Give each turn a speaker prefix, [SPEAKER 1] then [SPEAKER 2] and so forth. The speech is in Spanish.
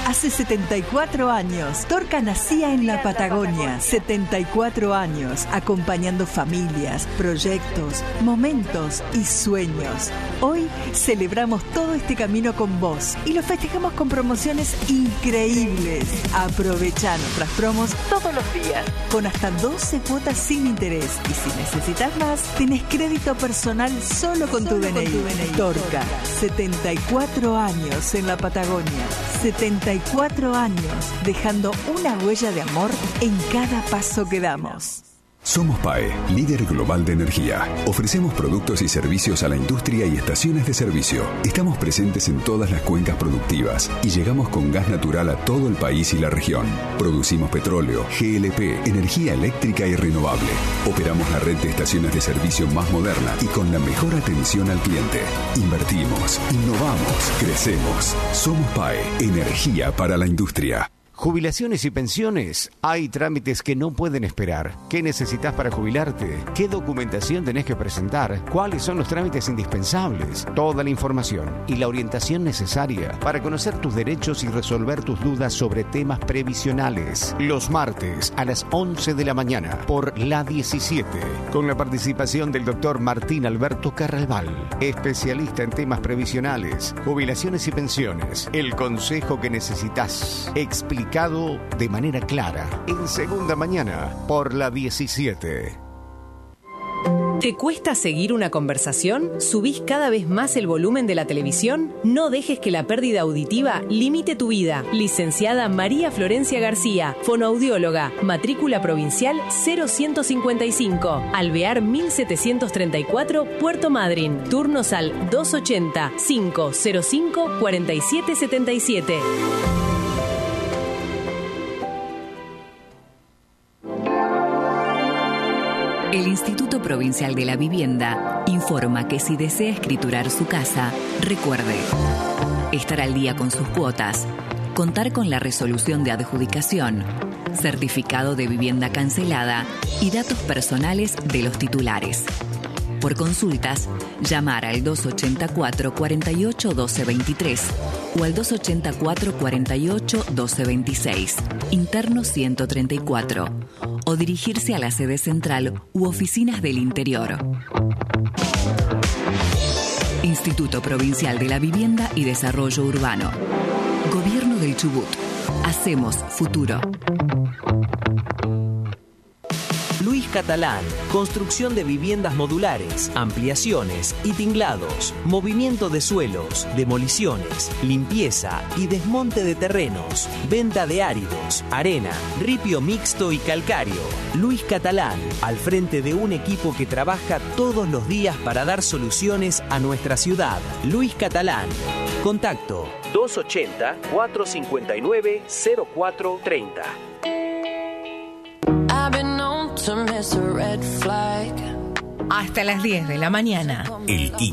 [SPEAKER 1] Hace 74 años, Torca nacía en la Patagonia. 74 años, acompañando familias, proyectos, momentos y sueños. Hoy celebramos todo este camino con vos y lo festejamos con promociones increíbles. Aprovecha nuestras promos todos los días, con hasta 12 cuotas sin interés. Y si necesitas más, tenés crédito personal solo con tu DNI. Torca, 74 años en la Patagonia. 74 años, dejando una huella de amor en cada paso que damos.
[SPEAKER 2] Somos PAE, líder global de energía. Ofrecemos productos y servicios a la industria y estaciones de servicio. Estamos presentes en todas las cuencas productivas y llegamos con gas natural a todo el país y la región. Producimos petróleo, GLP, energía eléctrica y renovable. Operamos la red de estaciones de servicio más moderna y con la mejor atención al cliente. Invertimos, innovamos, crecemos. Somos PAE, energía para la industria.
[SPEAKER 3] Jubilaciones y pensiones. Hay trámites que no pueden esperar. ¿Qué necesitas para jubilarte? ¿Qué documentación tenés que presentar? ¿Cuáles son los trámites indispensables? Toda la información y la orientación necesaria para conocer tus derechos y resolver tus dudas sobre temas previsionales. Los martes a las 11 de la mañana por La 17, con la participación del doctor Martín Alberto Carralbal, especialista en temas previsionales, jubilaciones y pensiones. El consejo que necesitas, explicado de manera clara, en Segunda Mañana por La 17.
[SPEAKER 4] ¿Te cuesta seguir una conversación? ¿Subís cada vez más el volumen de la televisión? No dejes que la pérdida auditiva limite tu vida. Licenciada María Florencia García, fonoaudióloga, matrícula provincial 0155, Alvear 1734, Puerto Madryn. Turnos al 280-505-4777.
[SPEAKER 5] El Instituto Provincial de la Vivienda informa que si desea escriturar su casa, recuerde estar al día con sus cuotas, contar con la resolución de adjudicación, certificado de vivienda cancelada y datos personales de los titulares. Por consultas, llamar al 284 48 1223 o al 284 48 1226, interno 134, o dirigirse a la sede central u oficinas del interior. Instituto Provincial de la Vivienda y Desarrollo Urbano. Gobierno del Chubut. Hacemos futuro.
[SPEAKER 6] Luis Catalán, construcción de viviendas modulares, ampliaciones y tinglados, movimiento de suelos, demoliciones, limpieza y desmonte de terrenos, venta de áridos, arena, ripio mixto y calcáreo. Luis Catalán, al frente de un equipo que trabaja todos los días para dar soluciones a nuestra ciudad. Luis Catalán. Contacto 280-459-0430.
[SPEAKER 4] Hasta las 10 de la mañana.
[SPEAKER 7] El